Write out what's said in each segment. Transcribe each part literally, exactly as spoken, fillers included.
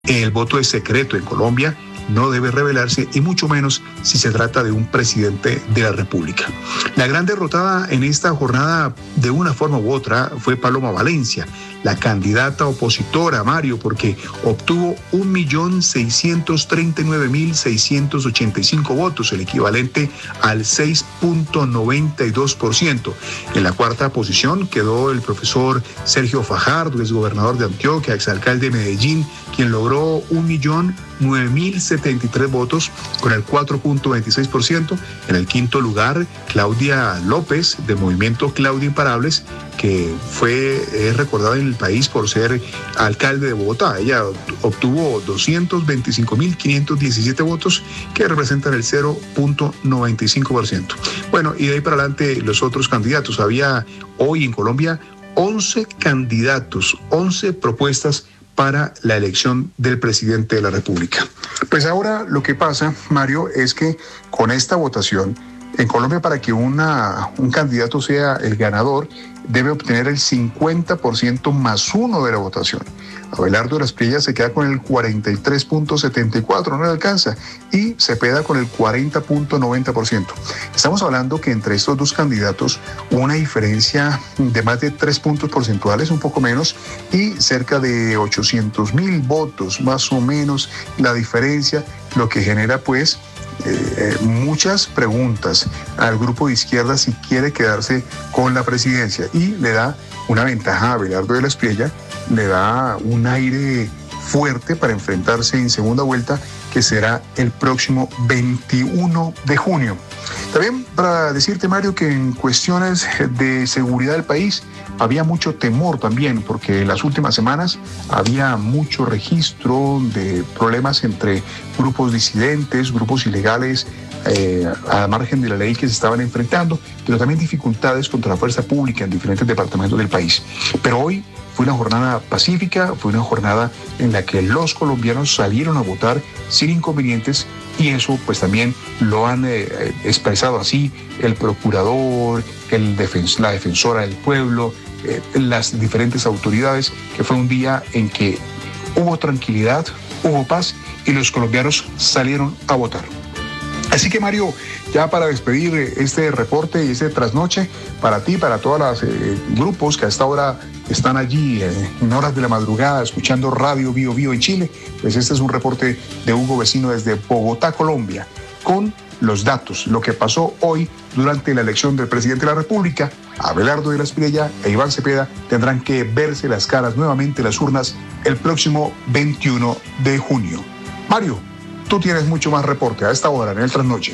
El voto es secreto en Colombia, no debe revelarse y mucho menos si se trata de un presidente de la República. La gran derrotada en esta jornada, de una forma u otra, fue Paloma Valencia, la candidata opositora, Mario, porque obtuvo un millón seiscientos treinta y nueve mil seiscientos ochenta y cinco votos, el equivalente al seis punto noventa y dos por ciento. En la cuarta posición quedó el profesor Sergio Fajardo, exgobernador de Antioquia, exalcalde de Medellín, quien logró un millón nueve mil setenta y tres votos con el cuatro punto veintiséis por ciento. En el quinto lugar, Claudia López, de Movimiento Claudia Imparables, que fue eh, recordada en el país por ser alcalde de Bogotá. Ella obtuvo doscientos veinticinco mil quinientos diecisiete votos, que representan el cero punto noventa y cinco por ciento. Bueno, y de ahí para adelante los otros candidatos. Había hoy en Colombia once candidatos, once propuestas para la elección del presidente de la República. Pues ahora lo que pasa, Mario, es que con esta votación, en Colombia, para que una, un candidato sea el ganador, debe obtener el cincuenta por ciento más uno de la votación. Abelardo de las Priellas se queda con el cuarenta y tres punto setenta y cuatro, no le alcanza, y Cepeda con el cuarenta punto noventa por ciento. Estamos hablando que entre estos dos candidatos hubo una diferencia de más de tres puntos porcentuales, un poco menos, y cerca de ochocientos mil votos, más o menos, la diferencia, lo que genera pues Eh, muchas preguntas al grupo de izquierda si quiere quedarse con la presidencia, y le da una ventaja a Abelardo de las Priellas, le da un aire fuerte para enfrentarse en segunda vuelta, que será el próximo veintiuno de junio. También para decirte, Mario, que en cuestiones de seguridad del país había mucho temor también, porque en las últimas semanas había mucho registro de problemas entre grupos disidentes, grupos ilegales, eh, a margen de la ley, que se estaban enfrentando, pero también dificultades contra la fuerza pública en diferentes departamentos del país. Pero hoy fue una jornada pacífica, fue una jornada en la que los colombianos salieron a votar sin inconvenientes, y eso pues también lo han eh, expresado así el procurador, el defens- la defensora del pueblo, eh, las diferentes autoridades, que fue un día en que hubo tranquilidad, hubo paz y los colombianos salieron a votar. Así que, Mario, ya para despedir este reporte y este trasnoche, para ti, para todos los eh, grupos que a esta hora están allí eh, en horas de la madrugada escuchando Radio Bio Bio en Chile, pues este es un reporte de Hugo Vecino desde Bogotá, Colombia, con los datos, lo que pasó hoy durante la elección del presidente de la República. Abelardo de las Priellas e Iván Cepeda tendrán que verse las caras nuevamente en las urnas el próximo veintiuno de junio. Mario, tú tienes mucho más reporte a esta hora en el trasnoche.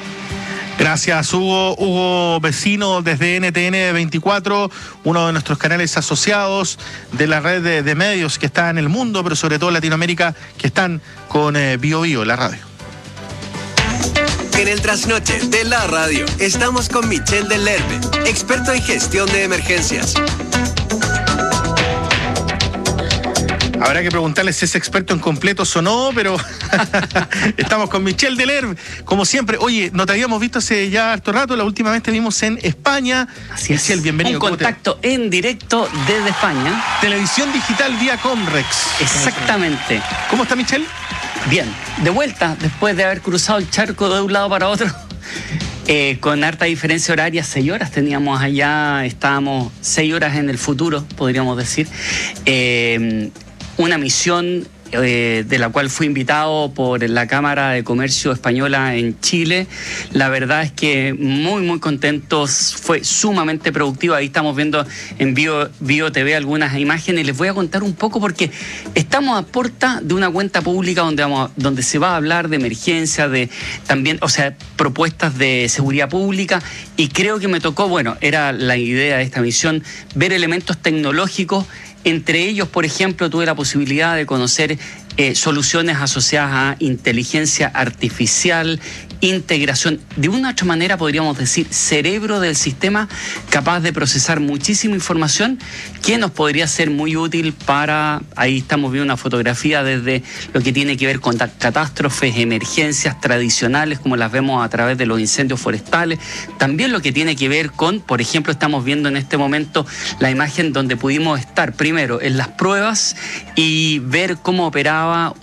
Gracias, Hugo. Hugo Vecino desde N T N veinticuatro, uno de nuestros canales asociados de la red de, de medios que está en el mundo, pero sobre todo en Latinoamérica, que están con eh, Bio Bio, la radio. En el trasnoche de la radio estamos con Michel Delerme, experto en gestión de emergencias. Habrá que preguntarle si es experto en completos o no, pero estamos con Michel Delerme, como siempre. Oye, no te habíamos visto hace ya harto rato, la última vez te vimos en España. Así es. Michel, bienvenido. Un contacto te... en directo desde España. Televisión digital vía Comrex. Exactamente. ¿Cómo está, Michel? Bien, de vuelta, después de haber cruzado el charco de un lado para otro. Eh, con harta diferencia horaria, seis horas teníamos allá, estábamos seis horas en el futuro, podríamos decir. Eh, una misión eh, de la cual fui invitado por la Cámara de Comercio Española en Chile. La verdad es que muy, muy contentos, fue sumamente productivo. Ahí estamos viendo en Bio, Bio T V algunas imágenes. Les voy a contar un poco porque estamos a puerta de una cuenta pública donde, vamos, donde se va a hablar de emergencia, de también, o sea, propuestas de seguridad pública, y creo que me tocó, bueno, era la idea de esta misión, ver elementos tecnológicos. Entre ellos, por ejemplo, tuve la posibilidad de conocer eh, soluciones asociadas a inteligencia artificial integración, de una u otra manera podríamos decir cerebro del sistema, capaz de procesar muchísima información que nos podría ser muy útil para, ahí estamos viendo una fotografía desde lo que tiene que ver con catástrofes, emergencias tradicionales como las vemos a través de los incendios forestales, también lo que tiene que ver con, por ejemplo, estamos viendo en este momento la imagen donde pudimos estar primero en las pruebas y ver cómo operaba